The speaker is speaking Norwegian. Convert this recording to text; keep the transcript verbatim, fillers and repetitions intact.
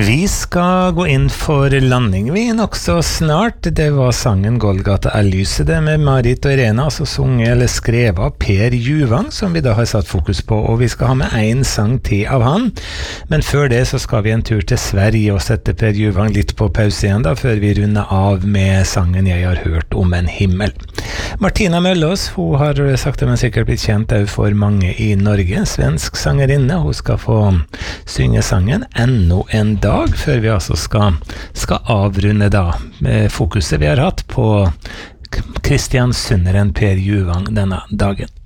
Vi skal gå inn for landing vi nok så snart. Det var sangen Golgata er lyset det med Marit og Irena, altså sunget eller skrevet av Per Juvang, som vi da har satt fokus på, og vi skal ha med en sang til av han. Men før det så skal vi en tur til Sverige og sette Per Juvang litt på pause igjen da, før vi runder av med sangen Jeg har hørt om en himmel. Martina Møllås, hun har sakte men sikkert blitt kjent for mange i Norge, svensk sangerinne. Hun skal få synge sangen Ennå en dag, før vi altså skal, skal avrunde da med fokuset vi har hatt på Kristiansunderen Per Juvang denne dagen.